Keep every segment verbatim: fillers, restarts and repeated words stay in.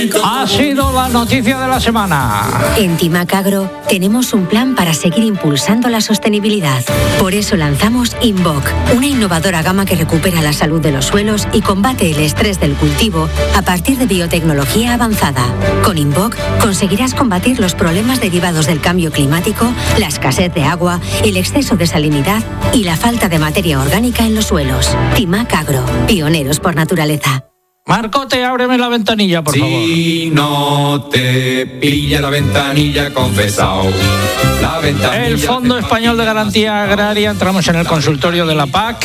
Ha sido la noticia de la semana. En Timac Agro tenemos un plan para seguir impulsando la sostenibilidad. Por eso lanzamos Invoc, una innovadora gama que recupera la salud de los suelos y combate el estrés del cultivo a partir de biotecnología avanzada. Con Invoc conseguirás combatir los problemas derivados del cambio climático, la escasez de agua, el exceso de salinidad y la falta de materia orgánica en los suelos. Timac Agro, pioneros por naturaleza. Marcote, ábreme la ventanilla, por si favor. Si no te pilla la ventanilla, confesao. La ventanilla. El Fondo Español de Garantía Agraria, entramos en el consultorio de la P A C.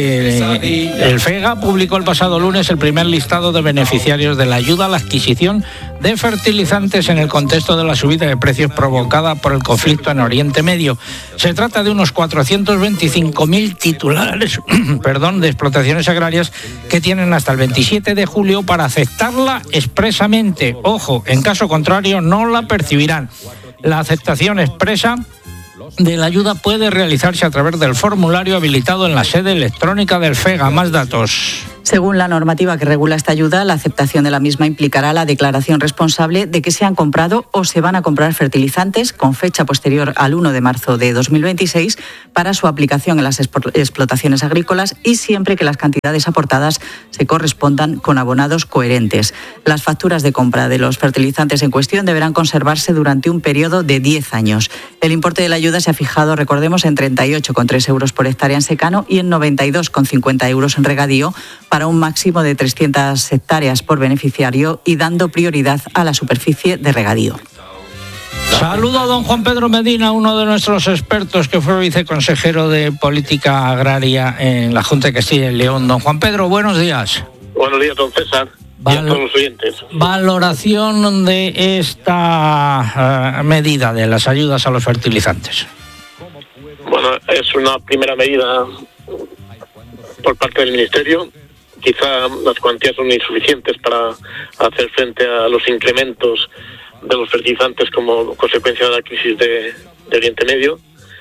Eh, el FEGA publicó el pasado lunes el primer listado de beneficiarios de la ayuda a la adquisición de fertilizantes en el contexto de la subida de precios provocada por el conflicto en Oriente Medio. Se trata de unos cuatrocientos veinticinco mil titulares perdón, de explotaciones agrarias que tienen hasta el veintisiete de julio para aceptarla expresamente. Ojo, en caso contrario no la percibirán. La aceptación expresa de la ayuda puede realizarse a través del formulario habilitado en la sede electrónica del FEGA. Más datos. Según la normativa que regula esta ayuda, la aceptación de la misma implicará la declaración responsable de que se han comprado o se van a comprar fertilizantes con fecha posterior al uno de marzo de dos mil veintiséis para su aplicación en las explotaciones agrícolas y siempre que las cantidades aportadas se correspondan con abonados coherentes. Las facturas de compra de los fertilizantes en cuestión deberán conservarse durante un periodo de diez años. El importe de la ayuda se ha fijado, recordemos, en treinta y ocho coma tres euros por hectárea en secano y en noventa y dos coma cincuenta euros en regadío, para un máximo de trescientas hectáreas por beneficiario y dando prioridad a la superficie de regadío. Saludo a don Juan Pedro Medina, uno de nuestros expertos que fue viceconsejero de Política Agraria en la Junta de Castilla y León. Don Juan Pedro, buenos días. Buenos días, don César. Val- y a todos los oyentes. Valoración de esta uh, medida de las ayudas a los fertilizantes. Bueno, es una primera medida por parte del Ministerio. Quizá las cuantías son insuficientes para hacer frente a los incrementos de los fertilizantes como consecuencia de la crisis de, de Oriente Medio.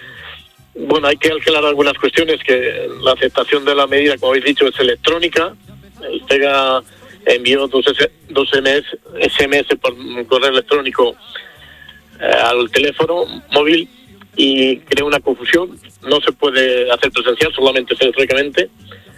Bueno, hay que aclarar algunas cuestiones, que la aceptación de la medida, como habéis dicho, es electrónica. El FEGA envió dos, dos S M S por correo electrónico eh, al teléfono móvil y crea una confusión. No se puede hacer presencial, solamente electrónicamente.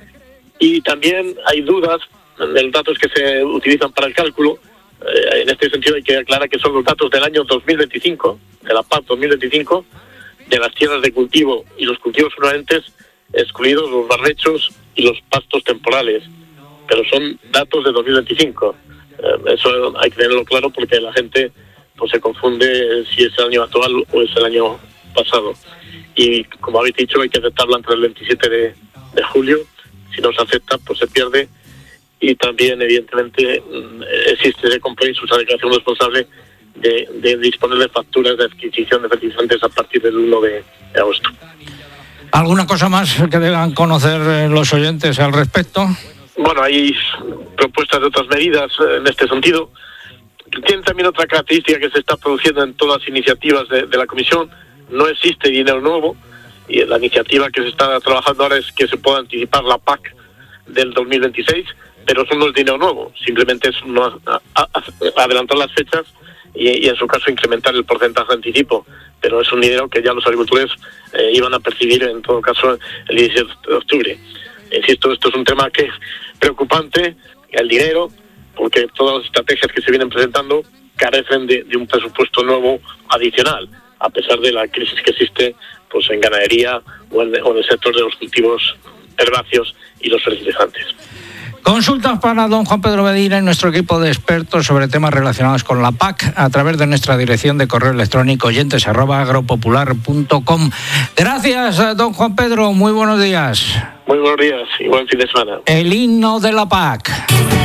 Y también hay dudas de los datos que se utilizan para el cálculo. Eh, en este sentido hay que aclarar que son los datos del año dos mil veinticinco, de la P A C dos mil veinticinco, de las tierras de cultivo y los cultivos permanentes, excluidos los barrechos y los pastos temporales. Pero son datos de dos mil veinticinco. Eh, eso hay que tenerlo claro porque la gente pues se confunde si es el año actual o es el año pasado. Y como habéis dicho, hay que aceptarlo antes del veintisiete de, de julio. Si no se acepta, pues se pierde. Y también, evidentemente, existe ese compromiso, esa declaración responsable de, de disponer de facturas de adquisición de fertilizantes a partir del uno de agosto. ¿Alguna cosa más que deban conocer los oyentes al respecto? Bueno, hay propuestas de otras medidas en este sentido. Tiene también otra característica que se está produciendo en todas las iniciativas de, de la Comisión. No existe dinero nuevo. Y la iniciativa que se está trabajando ahora es que se pueda anticipar la P A C del dos mil veintiséis, pero eso no es dinero nuevo, simplemente es una, a, a, adelantar las fechas y, y en su caso incrementar el porcentaje de anticipo, pero es un dinero que ya los agricultores eh, iban a percibir en todo caso el diecisiete de octubre. Insisto, esto es un tema que es preocupante, el dinero, porque todas las estrategias que se vienen presentando carecen de, de un presupuesto nuevo adicional, a pesar de la crisis que existe pues en ganadería o en, o en el sector de los cultivos herbáceos y los fertilizantes. Consultas para don Juan Pedro Medina y nuestro equipo de expertos sobre temas relacionados con la P A C a través de nuestra dirección de correo electrónico oyentes arroba agropopular punto com. Gracias, don Juan Pedro. Muy buenos días. Muy buenos días y buen fin de semana. El himno de la P A C.